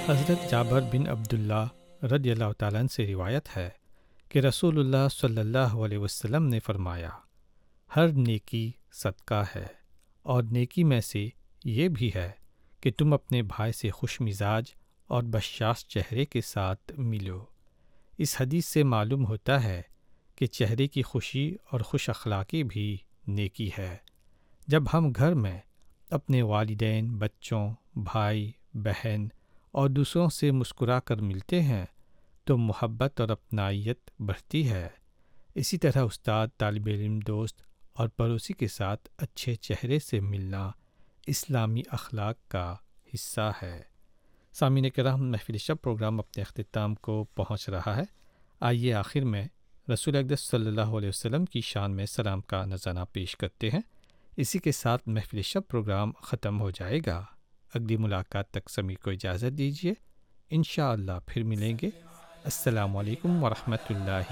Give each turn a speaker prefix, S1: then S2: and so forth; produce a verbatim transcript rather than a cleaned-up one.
S1: حضرت جابر بن عبداللہ رضی اللہ تعالیٰ عنہ سے روایت ہے کہ رسول اللہ صلی اللہ علیہ وسلم نے فرمایا، ہر نیکی صدقہ ہے، اور نیکی میں سے یہ بھی ہے کہ تم اپنے بھائی سے خوش مزاج اور بشاش چہرے کے ساتھ ملو۔ اس حدیث سے معلوم ہوتا ہے کہ چہرے کی خوشی اور خوش اخلاقی بھی نیکی ہے۔ جب ہم گھر میں اپنے والدین، بچوں، بھائی، بہن اور دوسروں سے مسکرا کر ملتے ہیں تو محبت اور اپنائیت بڑھتی ہے۔ اسی طرح استاد، طالب علم، دوست اور پڑوسی کے ساتھ اچھے چہرے سے ملنا اسلامی اخلاق کا حصہ ہے۔ سامعین کرام، محفل شب پروگرام اپنے اختتام کو پہنچ رہا ہے۔ آئیے آخر میں رسول اقدس صلی اللہ علیہ وسلم کی شان میں سلام کا نذرانہ پیش کرتے ہیں۔ اسی کے ساتھ محفل شب پروگرام ختم ہو جائے گا۔ اگلی ملاقات تک سمیر کو اجازت دیجیے، انشاءاللہ پھر ملیں گے۔ السلام علیکم ورحمۃ اللہ